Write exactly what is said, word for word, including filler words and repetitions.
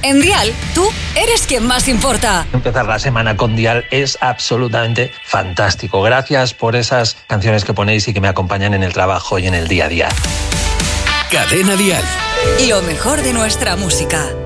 En Dial, tú eres quien más importa. Empezar la semana con Dial es absolutamente fantástico. Gracias por esas canciones que ponéis y que me acompañan en el trabajo y en el día a día. Cadena Dial. Lo mejor de nuestra música.